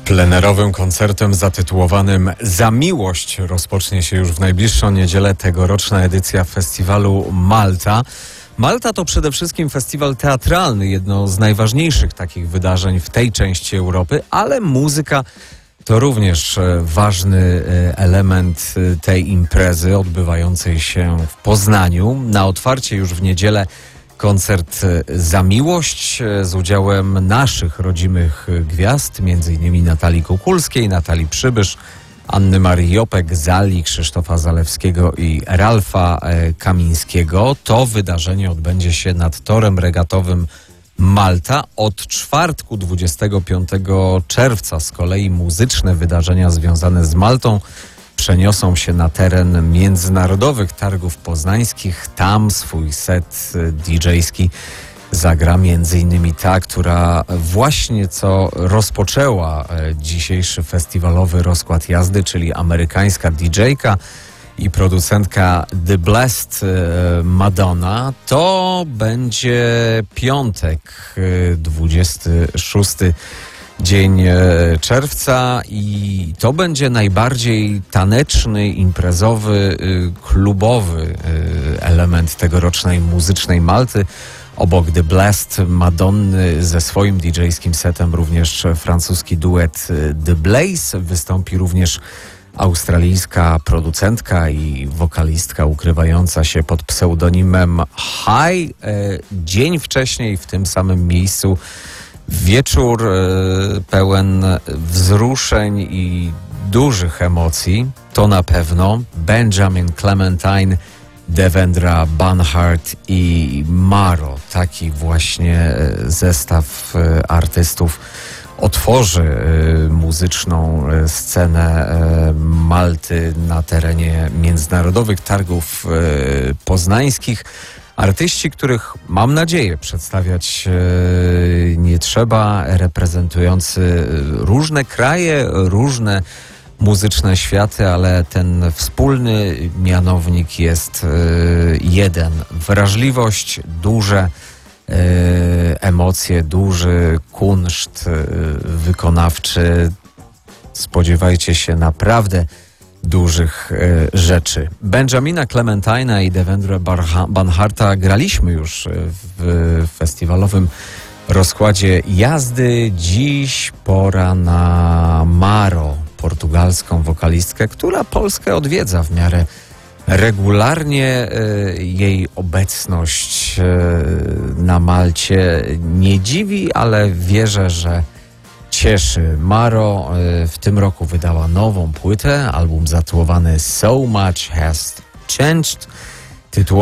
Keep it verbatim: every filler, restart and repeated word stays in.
Plenerowym koncertem zatytułowanym Za miłość rozpocznie się już w najbliższą niedzielę tegoroczna edycja festiwalu Malta. Malta to przede wszystkim festiwal teatralny, jedno z najważniejszych takich wydarzeń w tej części Europy, ale muzyka to również ważny element tej imprezy odbywającej się w Poznaniu. Na otwarcie już w niedzielę koncert Za miłość z udziałem naszych rodzimych gwiazd, między innymi Natalii Kukulskiej, Natalii Przybysz, Anny Marii Jopek, Zali, Krzysztofa Zalewskiego i Ralfa Kamińskiego. To wydarzenie odbędzie się nad torem regatowym Malta. Od czwartku dwudziestego piątego czerwca z kolei muzyczne wydarzenia związane z Maltą przeniosą się na teren Międzynarodowych Targów Poznańskich. Tam swój set didżejski zagra między innymi ta, która właśnie co rozpoczęła dzisiejszy festiwalowy rozkład jazdy, czyli amerykańska didżejka i producentka The Blessed Madonna. To będzie piątek, dwudziesty szósty dzień czerwca i to będzie najbardziej taneczny, imprezowy, klubowy element tegorocznej muzycznej Malty. Obok The Blessed Madonny ze swoim didżejskim setem również francuski duet The Blaze. Wystąpi również australijska producentka i wokalistka ukrywająca się pod pseudonimem High. Dzień wcześniej w tym samym miejscu wieczór pełen wzruszeń i dużych emocji. To na pewno Benjamin Clementine, Devendra Banhart i Maro. Taki właśnie zestaw artystów otworzy muzyczną scenę Malty na terenie Międzynarodowych Targów Poznańskich. Artyści, których mam nadzieję przedstawiać nie trzeba, reprezentujący różne kraje, różne muzyczne światy, ale ten wspólny mianownik jest jeden. Wrażliwość, duże emocje, duży kunszt wykonawczy. Spodziewajcie się naprawdę dużych rzeczy. Benjamina Clementine'a i Devendra Banharta graliśmy już w festiwalowym rozkładzie jazdy. Dziś pora na Maro, portugalską wokalistkę, która Polskę odwiedza w miarę regularnie. Jej obecność na Malcie nie dziwi, ale wierzę, że cieszy. Maro w tym roku wydała nową płytę, album zatytułowany So Much Has Changed. Tytuł